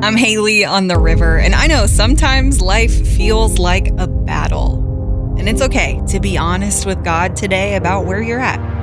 I'm Haley on the river, and I know sometimes life feels like a battle. And it's okay to be honest with God today about where you're at.